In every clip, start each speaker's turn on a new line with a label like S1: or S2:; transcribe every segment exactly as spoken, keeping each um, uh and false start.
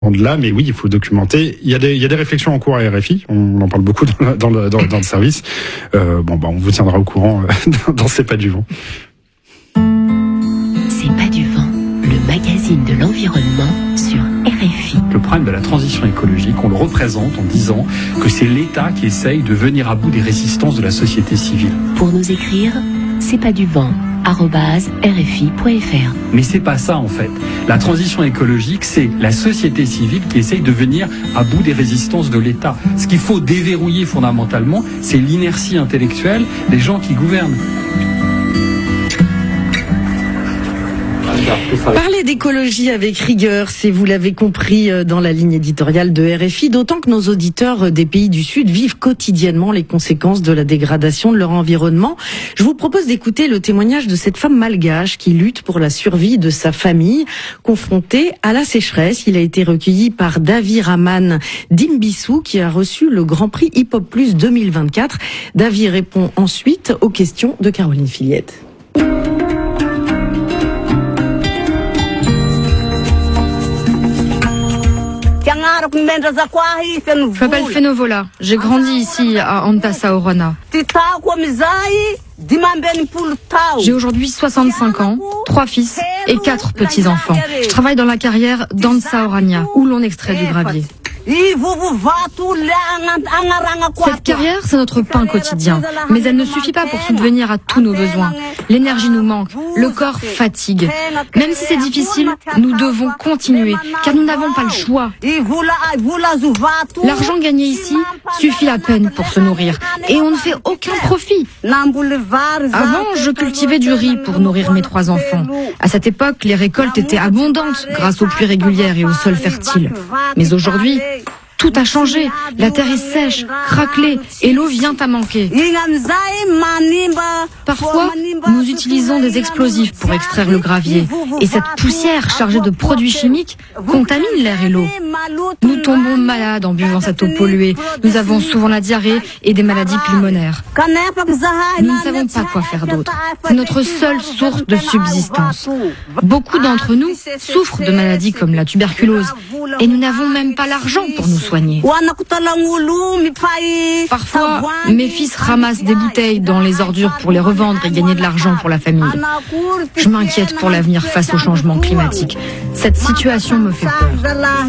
S1: de là, mais oui, il faut documenter. Il y a des, il y a des réflexions en cours à R F I. On en parle beaucoup dans, dans, le, dans, dans le service. Euh, bon, bah, on vous tiendra au courant euh, dans C'est pas du vent.
S2: C'est pas du vent, le magazine de l'environnement sur R F I.
S3: Le problème de la transition écologique, on le représente en disant que c'est l'État qui essaye de venir à bout des résistances de la société civile.
S2: Pour nous écrire, c'est pas du vent. arobase r f i point f r.
S3: Mais c'est pas ça en fait. La transition écologique, c'est la société civile qui essaye de venir à bout des résistances de l'État. Ce qu'il faut déverrouiller fondamentalement, c'est l'inertie intellectuelle des gens qui gouvernent.
S4: Parler d'écologie avec rigueur, c'est, vous l'avez compris, dans la ligne éditoriale de R F I, d'autant que nos auditeurs des pays du Sud vivent quotidiennement les conséquences de la dégradation de leur environnement. Je vous propose d'écouter le témoignage de cette femme malgache qui lutte pour la survie de sa famille, confrontée à la sécheresse. Il a été recueilli par Davi Raman Dimbissou, qui a reçu le Grand Prix Hip Hop Plus deux mille vingt-quatre. Davi répond ensuite aux questions de Caroline Fillette.
S5: Je m'appelle Fenovola. J'ai grandi ici à Antasaorana. J'ai aujourd'hui soixante-cinq ans, trois fils et quatre petits-enfants. Je travaille dans la carrière d'Antasaorania, où l'on extrait du gravier. Cette carrière, c'est notre pain quotidien, mais elle ne suffit pas pour subvenir à tous nos besoins. L'énergie nous manque, le corps fatigue. Même si c'est difficile, nous devons continuer, car nous n'avons pas le choix. L'argent gagné ici suffit à peine pour se nourrir, et on ne fait aucun profit. Avant, je cultivais du riz pour nourrir mes trois enfants. À cette époque, les récoltes étaient abondantes grâce aux pluies régulières et au sol fertile. Mais aujourd'hui, tout a changé. La terre est sèche, craquelée et l'eau vient à manquer. Parfois, nous utilisons des explosifs pour extraire le gravier. Et cette poussière chargée de produits chimiques contamine l'air et l'eau. Nous tombons malades en buvant cette eau polluée. Nous avons souvent la diarrhée et des maladies pulmonaires. Nous ne savons pas quoi faire d'autre. C'est notre seule source de subsistance. Beaucoup d'entre nous souffrent de maladies comme la tuberculose. Et nous n'avons même pas l'argent pour nous soigner. Parfois, mes fils ramassent des bouteilles dans les ordures pour les revendre et gagner de l'argent pour la famille. Je m'inquiète pour l'avenir face au changement climatique. Cette situation me fait peur.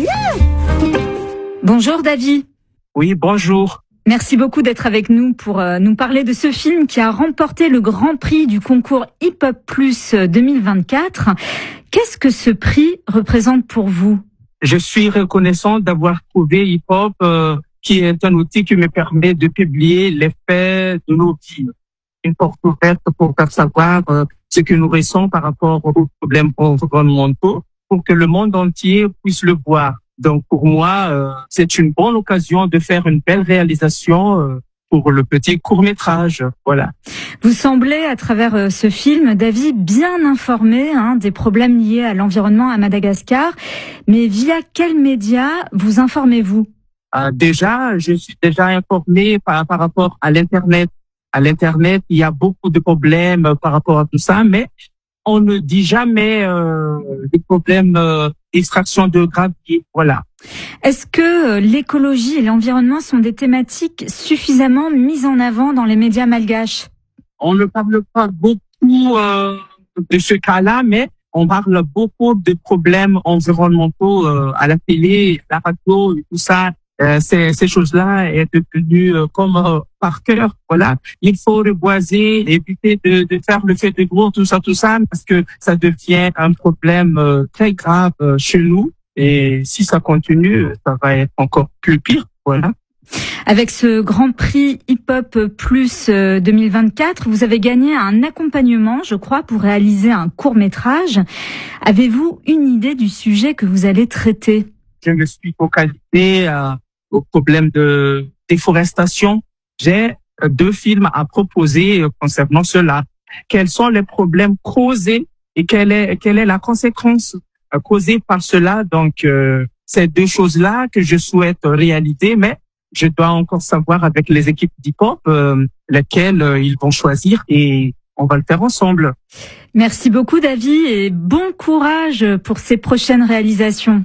S6: Bonjour Davi.
S7: Oui, bonjour.
S6: Merci beaucoup d'être avec nous pour euh, nous parler de ce film qui a remporté le Grand Prix du concours Hip Hop Plus deux mille vingt-quatre. Qu'est-ce que ce prix représente pour vous ?
S7: Je suis reconnaissant d'avoir trouvé Hip Hop, euh, qui est un outil qui me permet de publier les faits de nos vies. Une porte ouverte pour faire savoir euh, ce que nous ressentons par rapport aux problèmes environnementaux, pour que le monde entier puisse le voir. Donc pour moi, euh, c'est une bonne occasion de faire une belle réalisation euh, pour le petit court-métrage. Voilà.
S6: Vous semblez, à travers euh, ce film, Davi, bien informé hein, des problèmes liés à l'environnement à Madagascar. Mais via quels médias vous informez-vous ?
S7: euh, Déjà, je suis déjà informé par, par rapport à l'Internet. À l'Internet, il y a beaucoup de problèmes par rapport à tout ça, mais on ne dit jamais euh, les problèmes euh, d'extraction de gravier. Voilà.
S6: Est-ce que l'écologie et l'environnement sont des thématiques suffisamment mises en avant dans les médias malgaches ?
S7: On ne parle pas beaucoup euh, de ce cas-là, mais on parle beaucoup de problèmes environnementaux euh, à la télé, à la radio, et tout ça. Euh, ces, ces choses-là est devenu euh, comme euh, par cœur. Voilà, il faut reboiser, éviter de, de faire le feu de gros, tout ça, tout ça, parce que ça devient un problème euh, très grave euh, chez nous. Et si ça continue, ça va être encore plus pire. Voilà.
S6: Avec ce Grand Prix Hip Hop Plus deux mille vingt-quatre, vous avez gagné un accompagnement, je crois, pour réaliser un court-métrage. Avez-vous une idée du sujet que vous allez traiter ?
S7: Je me suis focalisé euh, au problème de déforestation. J'ai euh, deux films à proposer euh, concernant cela. Quels sont les problèmes causés et quelle est, quelle est la conséquence euh, causée par cela? Donc, euh, c'est deux choses-là que je souhaite réaliser, mais je dois encore savoir avec les équipes d'Hip-Hop euh, lesquelles euh, ils vont choisir et on va le faire ensemble.
S6: Merci beaucoup, Davi, et bon courage pour ces prochaines réalisations.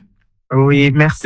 S7: Oui, merci.